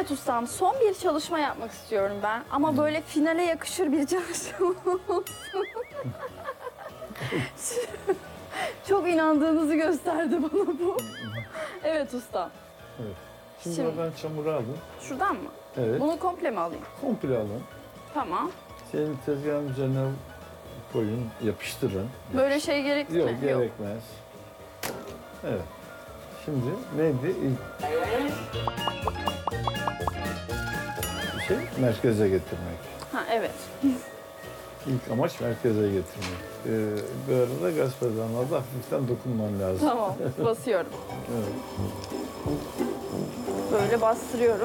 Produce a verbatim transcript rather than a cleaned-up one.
Evet ustam, son bir çalışma yapmak istiyorum ben. Ama böyle finale yakışır bir çalışma olsun. Çok inandığınızı gösterdi bana bu. Evet ustam. Evet. Şimdi, Şimdi- oradan çamuru alın. Şuradan mı? Evet. Bunu komple mi alayım? Komple alın. Tamam. Senin tezgahın üzerine koyun, yapıştırın. Böyle şey gerekli Yok, mi? gerekmez. Evet. Şimdi neydi ilk şey? Merkeze getirmek. Ha evet. İlk amaç merkeze getirmek. Ee, bu arada gaz pedalına da hafiften dokunman lazım. Tamam. Basıyorum. Evet. Böyle bastırıyorum.